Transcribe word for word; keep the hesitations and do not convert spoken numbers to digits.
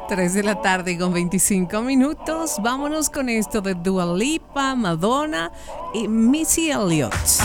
tres de la tarde con veinticinco minutos. Vámonos con esto de Dua Lipa, Madonna y Missy Elliott.